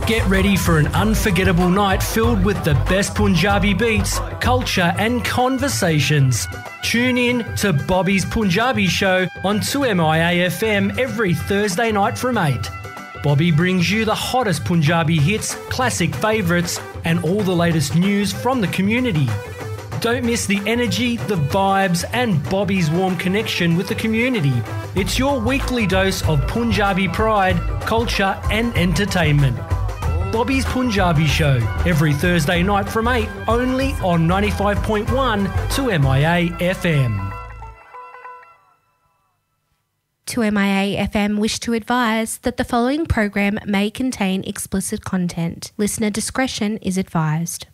Get ready for an unforgettable night filled with the best Punjabi beats, culture and conversations. Tune in to Bobby's Punjabi Show on 2MIA FM every Thursday night from 8. Bobby brings you the hottest Punjabi hits, classic favourites and all the latest news from the community. Don't miss the energy, the vibes and Bobby's warm connection with the community. It's your weekly dose of Punjabi pride, culture and entertainment. Bobby's Punjabi Show, every Thursday night from 8, only on 95.1 2MIA FM. 2MIA FM wish to advise that the following program may contain explicit content. Listener discretion is advised.